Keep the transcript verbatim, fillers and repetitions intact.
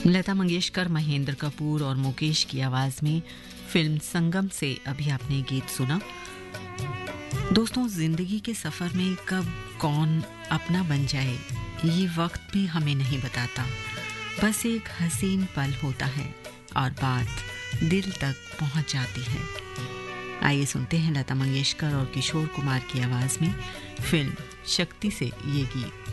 लता मंगेशकर, महेंद्र कपूर और मुकेश की आवाज में फिल्म संगम से अभी आपने गीत सुना। दोस्तों, जिंदगी के सफर में कब कौन अपना बन जाए ये वक्त भी हमें नहीं बताता। बस एक हसीन पल होता है और बात दिल तक पहुंच जाती है। आइए सुनते हैं लता मंगेशकर और किशोर कुमार की आवाज में फिल्म शक्ति से ये गीत।